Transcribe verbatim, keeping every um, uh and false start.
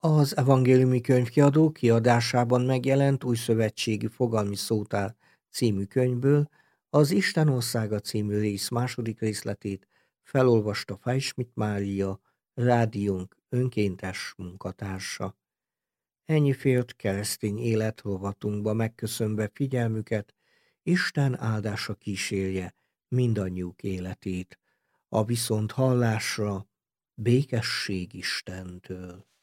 Az Evangéliumi Könyvkiadó kiadásában megjelent Újszövetségi Fogalmi Szótár című könyvből az Isten országa című rész második részletét felolvasta Fajsmit Mária, rádiónk önkéntes munkatársa. Ennyi fért keresztény élet rovatunkba megköszönve figyelmüket, Isten áldása kísérje mindannyiuk életét, a viszont hallásra békesség Istentől.